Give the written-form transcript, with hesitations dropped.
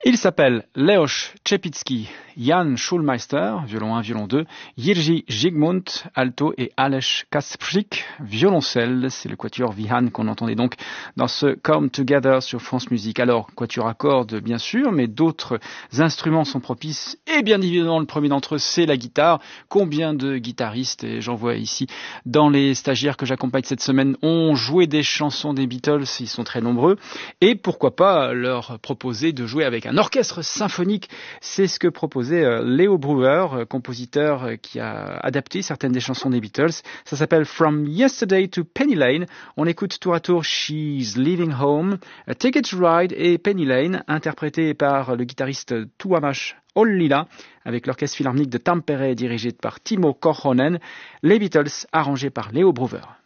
Il s'appelle Leoš Čepický, Jan Schulmeister, violon 1, violon 2, Jiří Zsigmond, alto et Aleš Kaspřík, violoncelle. C'est le quatuor Vihan qu'on entendait donc dans ce Come Together sur France Musique. Alors, quatuor à cordes bien sûr, mais d'autres instruments sont propices et bien évidemment le premier d'entre eux c'est la guitare. Combien de guitaristes, et j'en vois ici dans les stagiaires que j'accompagne cette semaine, ont joué des chansons des Beatles, ils sont très nombreux, et pourquoi pas leur proposer de jouer avec un orchestre symphonique. C'est ce que proposait Leo Brewer, compositeur qui a adapté certaines des chansons des Beatles. Ça s'appelle From Yesterday to Penny Lane. On écoute tour à tour She's Leaving Home, A Ticket to Ride et Penny Lane, interprété par le guitariste Tuomas Ollila, avec l'orchestre philharmonique de Tampere dirigé par Timo Korhonen. Les Beatles arrangés par Leo Brewer.